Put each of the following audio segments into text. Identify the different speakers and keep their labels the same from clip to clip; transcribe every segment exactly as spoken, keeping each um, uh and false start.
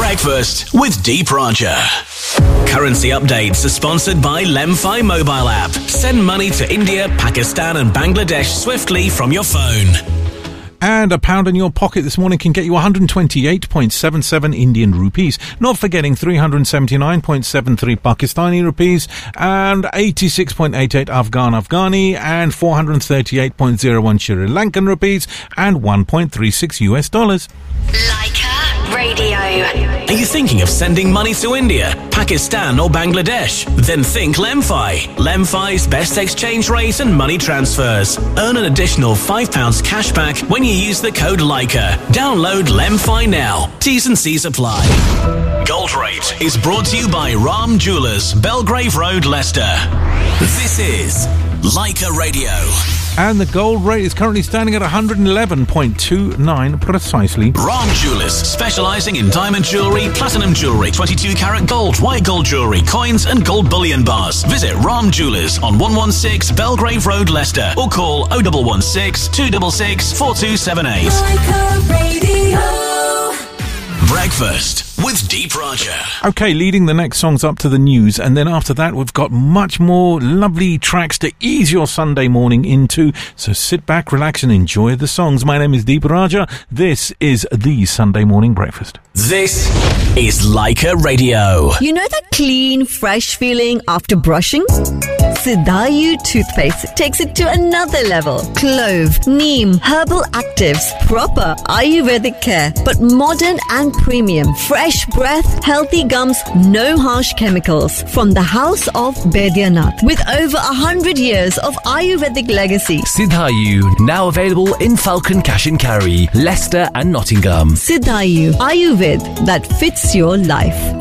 Speaker 1: Breakfast with Deep Raja. Currency updates are sponsored by Lemfi mobile app. Send money to India, Pakistan and Bangladesh swiftly from your phone.
Speaker 2: And a pound in your pocket this morning can get you one hundred twenty-eight point seven seven Indian rupees. Not forgetting three hundred seventy-nine point seven three Pakistani rupees and eighty-six point eight eight Afghan Afghani and four hundred thirty-eight point zero one Sri Lankan rupees and one point three six U S dollars.
Speaker 3: Leica Radio.
Speaker 1: Are you thinking of sending money to India, Pakistan or Bangladesh? Then think Lemfi. Lemfi's best exchange rate and money transfers. Earn an additional five pounds cash back when you use the code Leica. Download Lemfi now. T's and C's apply. Gold Rate is brought to you by Ram Jewellers, Belgrave Road, Leicester. This is Leica Radio.
Speaker 2: And the gold rate is currently standing at one hundred eleven point two nine precisely.
Speaker 1: Ram Jewellers, specialising in diamond jewellery, platinum jewellery, twenty-two karat gold, white gold jewellery, coins and gold bullion bars. Visit Ram Jewellers on one one six Belgrave Road, Leicester, or call oh one one six, two six six, four two seven eight. Breakfast with Deep Raja.
Speaker 2: Okay, leading the next songs up to the news, and then after that we've got much more lovely tracks to ease your Sunday morning into. So sit back, relax and enjoy the songs. My name is Deep Raja. This is the Sunday Morning Breakfast.
Speaker 1: This is Leica Radio.
Speaker 4: You know that clean, fresh feeling after brushing? Siddhayu toothpaste takes it to another level. Clove, neem, herbal actives, proper Ayurvedic care, but modern and premium. Fresh breath, healthy gums, no harsh chemicals. From the house of Baidyanath, with over a hundred years of Ayurvedic legacy.
Speaker 5: Siddhayu, now available in Falcon Cash and Carry, Leicester and Nottingham.
Speaker 4: Siddhayu, Ayurved that fits your life.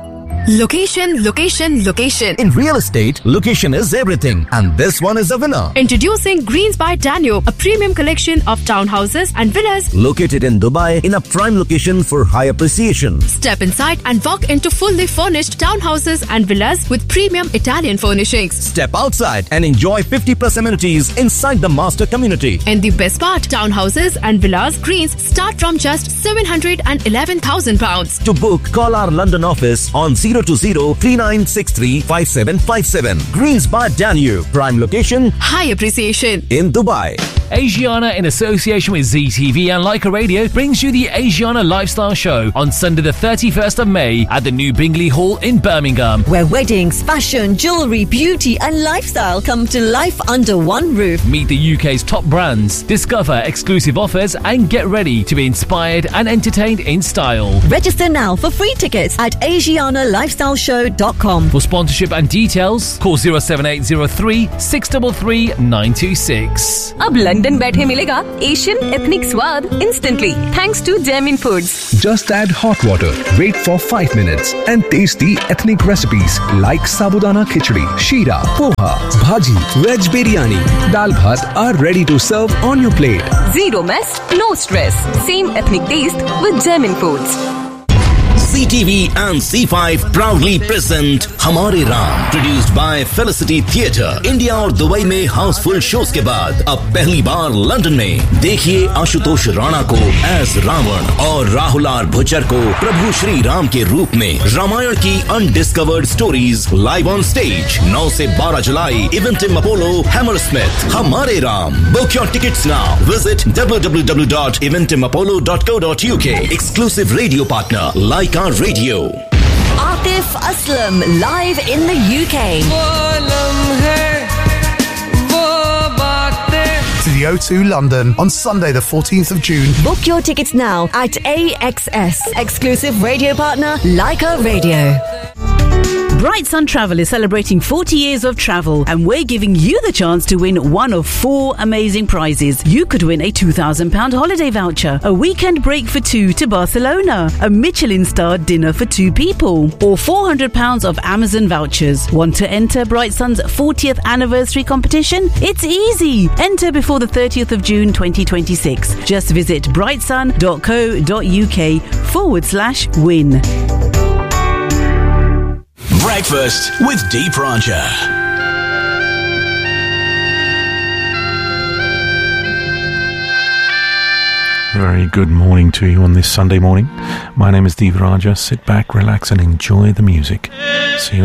Speaker 6: Location, location, location.
Speaker 7: In real estate, location is everything. And this one is a winner.
Speaker 6: Introducing Greens by Danube, a premium collection of townhouses and villas.
Speaker 7: Located in Dubai, in a prime location for high appreciation.
Speaker 6: Step inside and walk into fully furnished townhouses and villas with premium Italian furnishings.
Speaker 7: Step outside and enjoy fifty plus amenities inside the master community.
Speaker 6: And the best part, townhouses and villas Greens start from just seven hundred eleven thousand pounds.
Speaker 7: To book, call our London office on zero two zero, three nine six three, five seven five seven. Greens by Danube. Prime location.
Speaker 6: High appreciation.
Speaker 7: In Dubai.
Speaker 5: Asiana, in association with Z T V and Leica Radio, brings you the Asiana Lifestyle Show on Sunday the thirty-first of May at the New Bingley Hall in Birmingham.
Speaker 4: Where weddings, fashion, jewellery, beauty and lifestyle come to life under one roof.
Speaker 5: Meet the U K's top brands, discover exclusive offers and get ready to be inspired and entertained in style.
Speaker 4: Register now for free tickets at asiana lifestyle show dot com.
Speaker 5: For sponsorship and details, call zero seven eight zero three, six three three, nine two six.
Speaker 8: अब London बैठे मिलेगा Asian ethnic स्वाद instantly thanks to Jamin Foods.
Speaker 9: Just add hot water, wait for five minutes and taste the ethnic recipes like sabudana khichdi, sheera, poha, bhaji, veg biryani, dal bhat are ready to serve on your plate.
Speaker 8: Zero mess, no stress. Same ethnic taste with Jamin Foods.
Speaker 10: C T V and C five proudly present हमारे Ram, produced by Felicity Theatre. India और Dubai में Housefull shows के बाद अब पहली बार London में देखिए आशुतोष राणा को एज रावण और राहुल आर भुचर को प्रभु श्री राम के रूप में रामायण की undiscovered stories live on stage नौ से बारह जुलाई इवेंटिम अपोलो हैमरस्मिथ. हमारे Ram. Book your tickets now. Visit w w w dot eventim apollo dot co dot u k. Exclusive radio partner Leica Radio.
Speaker 4: Atif Aslam live in the U K.
Speaker 11: To the O two London on Sunday the fourteenth of June.
Speaker 4: Book your tickets now at A X S. Exclusive radio partner Leica Radio.
Speaker 12: Bright Sun Travel is celebrating forty years of travel, and we're giving you the chance to win one of four amazing prizes. You could win a two thousand pounds holiday voucher, a weekend break for two to Barcelona, a Michelin-starred dinner for two people, or four hundred pounds of Amazon vouchers. Want to enter Bright Sun's fortieth anniversary competition? It's easy. Enter before the thirtieth of June twenty twenty-six. Just visit brightsun.co.uk forward slash win.
Speaker 1: Breakfast with Deep Raja.
Speaker 2: Very good morning to you on this Sunday morning. My name is Divaraja. Sit back, relax and enjoy the music. See you